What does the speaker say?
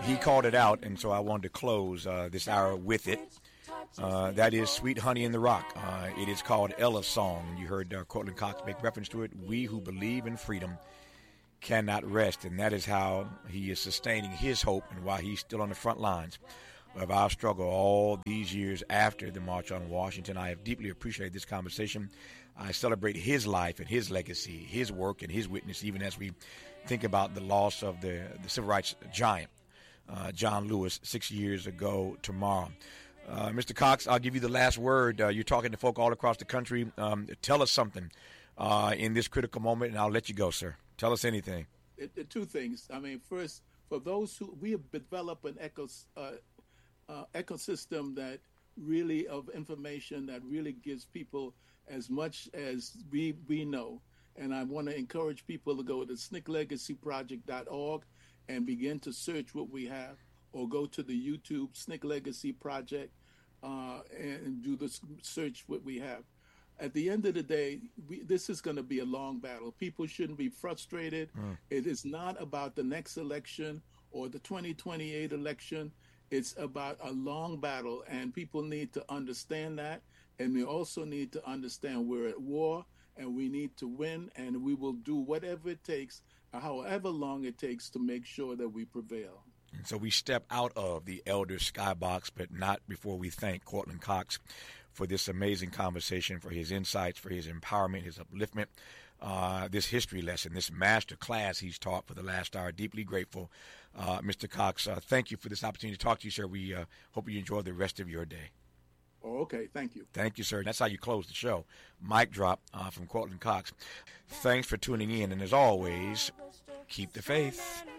he called it out, and so I wanted to close this hour with it. That is Sweet Honey in the Rock. It is called Ella's Song. You heard Courtland Cox make reference to it. We who believe in freedom cannot rest, and that is how he is sustaining his hope and why he's still on the front lines of our struggle all these years after the March on Washington. I have deeply appreciated this conversation. I celebrate his life and his legacy, his work and his witness, even as we think about the loss of the civil rights giant, John Lewis, 6 years ago tomorrow. Mr. Cox, I'll give you the last word. You're talking to folk all across the country. Tell us something in this critical moment, and I'll let you go, sir. Tell us anything. Two things. I mean, first, for those who we have developed an ecosystem that really of information that really gives people as much as we know. And I want to encourage people to go to snicklegacyproject.org and begin to search what we have, or go to the YouTube Snick Legacy Project and do the search what we have. At the end of the day, this is going to be a long battle. People shouldn't be frustrated. It is not about the next election or the 2028 election. It's about a long battle, and people need to understand that. And we also need to understand we're at war, and we need to win, and we will do whatever it takes, however long it takes, to make sure that we prevail. And so we step out of the elder skybox, but not before we thank Courtland Cox for this amazing conversation, for his insights, for his empowerment, his upliftment, this history lesson, this master class he's taught for the last hour. Deeply grateful. Mr. Cox, thank you for this opportunity to talk to you, sir. We hope you enjoy the rest of your day. Oh, okay. Thank you. Thank you, sir. That's how you close the show. Mic drop from Courtland Cox. Thanks for tuning in, and as always, keep the faith.